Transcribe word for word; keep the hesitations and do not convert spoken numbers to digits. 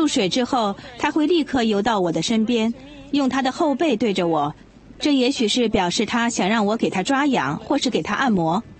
入水之后，它会立刻游到我的身边，用它的后背对着我，这也许是表示它想让我给它抓痒，或是给它按摩。